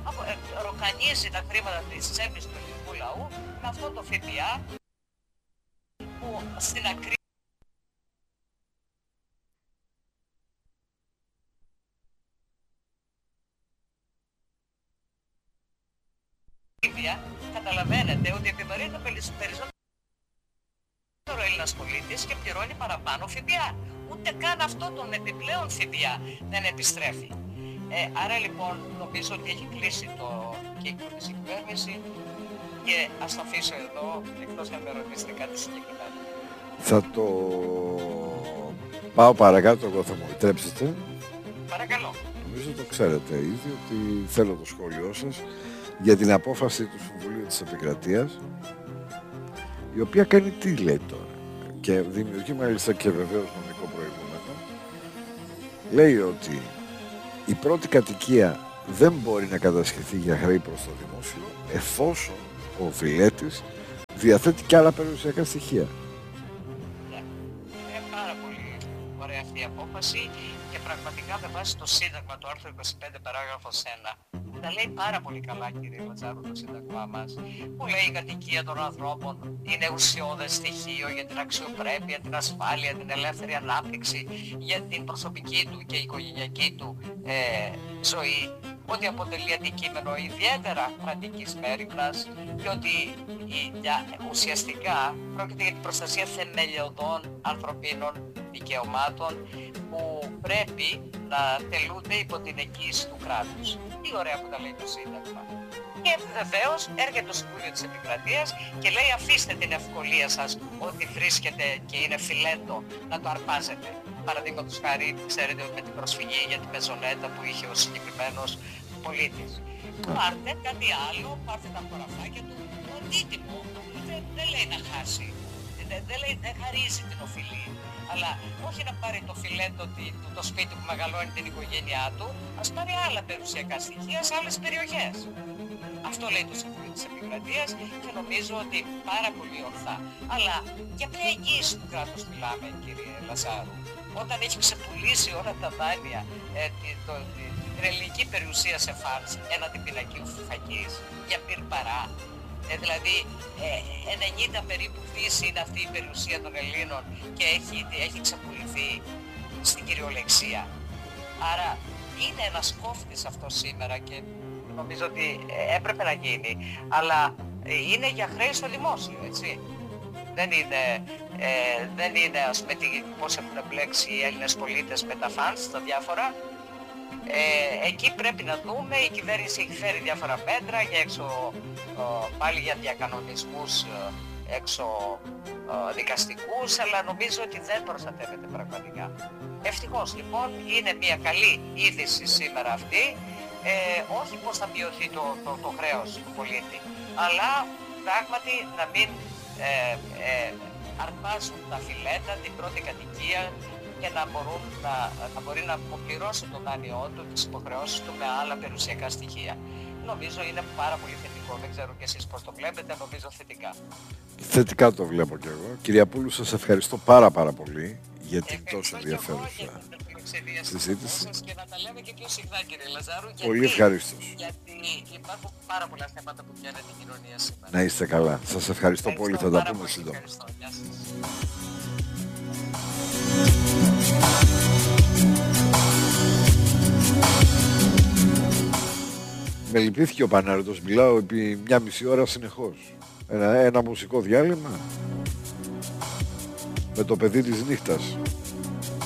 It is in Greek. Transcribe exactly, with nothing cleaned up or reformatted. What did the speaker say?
απο, ε, ροκανίζει τα χρήματα της τσέπης του ελληνικού λαού με αυτό το ΦΠΑ που στην ακρίβεια καταλαβαίνετε ότι επιβαρύνει περισσότερο ο Έλληνας πολίτης και πληρώνει παραπάνω ΦΠΑ. Ούτε καν αυτό τον επιπλέον ΦΠΑ δεν επιστρέφει. Ε, άρα λοιπόν νομίζω ότι έχει κλείσει το κύκλο της κυβέρνηση και ας το αφήσω εδώ, εκτός να με ρωτήσετε κάτι συγκεκριμένο. Θα το πάω παρακάτω, εγώ θα μου επιτρέψετε. Παρακαλώ. Νομίζω το ξέρετε ήδη ότι θέλω το σχόλιο σας για την απόφαση του Συμβουλίου της Επικρατείας, η οποία κάνει τι λέει τώρα και δημιουργεί μάλιστα και βεβαίως νομικό προηγούμενο. Λέει ότι η πρώτη κατοικία δεν μπορεί να κατασχεθεί για χρέη προς το δημόσιο εφόσον ο οφειλέτης διαθέτει και άλλα περιουσιακά στοιχεία. Ναι, είναι πάρα πολύ ωραία αυτή η απόφαση και πραγματικά με βάση το Σύνταγμα, το άρθρο είκοσι πέντε παράγραφος ένα, τα λέει πάρα πολύ καλά, κύριε Λατσάρου, το Σύνταγμά μας, που λέει η κατοικία των ανθρώπων είναι ουσιώδες στοιχείο για την αξιοπρέπεια, την ασφάλεια, την ελεύθερη ανάπτυξη, για την προσωπική του και οικογενειακή του ε, ζωή, ότι αποτελεί αντικείμενο ιδιαίτερα κρατικής μέριμνας και ότι η, για, ουσιαστικά πρόκειται για την προστασία θεμελιωδών ανθρωπίνων δικαιωμάτων που πρέπει να τελούνται υπό την εγγύηση του κράτους. Τι ωραία που τα λέει το Σύνταγμα. Και βεβαίως έρχεται το Συμβούλιο της Επικρατείας και λέει αφήστε την ευκολία σας ότι βρίσκεται και είναι φιλέτο να το αρπάζετε. Παραδείγματος χάρη, ξέρετε με την προσφυγή για τη μεζονέτα που είχε ο συγκεκριμένος πολίτης. Πάρτε κάτι άλλο, πάρτε τα χωραφάκια του, το αντίτιμο. Δεν, δεν λέει να χάσει, δεν, δεν, λέει, δεν χαρίζει την οφειλή. Αλλά όχι να πάρει το φιλέτο του το σπίτι που μεγαλώνει την οικογένειά του, ας πάρει άλλα περιουσιακά στοιχεία σε άλλες περιοχές. Αυτό λέει το Συμβούλιο της Επικρατείας και νομίζω ότι πάρα πολύ ορθά. Αλλά για ποια εγγύηση του κράτους μιλάμε, κύριε Λαζάρου, όταν έχει ξεπουλήσει όλα τα δάνεια, ε, το, το, την ελληνική περιουσία σε φαντς έναντι πινακίου φακής για πυρπαρά. Ε, δηλαδή ε, ενενήντα περίπου δις είναι αυτή η περιουσία των Ελλήνων και έχει, έχει ξεπουληθεί στην κυριολεξία. Άρα είναι ένας κόφτης αυτό σήμερα και νομίζω ότι έπρεπε να γίνει, αλλά είναι για χρέη στο δημόσιο, έτσι. Δεν είναι, ε, δεν είναι ας πούμε πώς έχουν μπλέξει οι Έλληνες πολίτες με τα φαντς, τα διάφορα. Ε, εκεί πρέπει να δούμε, η κυβέρνηση έχει φέρει διάφορα μέτρα για έξω, ε, πάλι για διακανονισμούς ε, έξω ε, δικαστικούς, αλλά νομίζω ότι δεν προστατεύεται πραγματικά. Ευτυχώς λοιπόν είναι μια καλή είδηση σήμερα αυτή, ε, όχι πως θα μειωθεί το, το, το χρέος του πολίτη, αλλά πράγματι να μην ε, ε, αρπάζουν τα φιλέτα, την πρώτη κατοικία και να, μπορούν να, να μπορεί να αποπληρώσει το δάνειό του, τις υποχρεώσεις του με άλλα περιουσιακά στοιχεία. Νομίζω είναι πάρα πολύ θετικό. Δεν ξέρω και εσείς πώς το βλέπετε, νομίζω θετικά. Θετικά το βλέπω και εγώ. Κυρία Πούλου, σας ευχαριστώ πάρα πάρα πολύ για την τόσο ενδιαφέρουσα συζήτηση. Και να τα λέμε και πιο συχνά, κύριε Λαζάρου. Πολύ ευχαριστώς. Γιατί υπάρχουν πάρα πολλά θέματα που πιάνουν την κοινωνία σήμερα. Να είστε καλά. Σας ευχαριστώ, ευχαριστώ πολύ. Θα τα πούμε σύντομα. Με λυπήθηκε ο Πανάρετος, μιλάω επί μια μισή ώρα συνεχώς. Ένα, ένα μουσικό διάλειμμα με το παιδί της νύχτας.